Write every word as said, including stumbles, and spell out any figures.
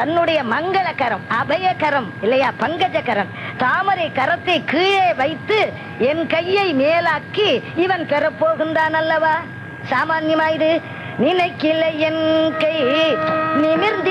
தன்னுடைய மங்கள கரம், அபய கரம் இல்லையா, பங்கஜ கரம், தாமரை கரத்தை கீழே வைத்து என் கையை மேலாக்கி இவன் பெறப்போகின்றான் அல்லவா. சாமான்யமாயிடு நினைக்கில என் கை நிமிர்ந்தி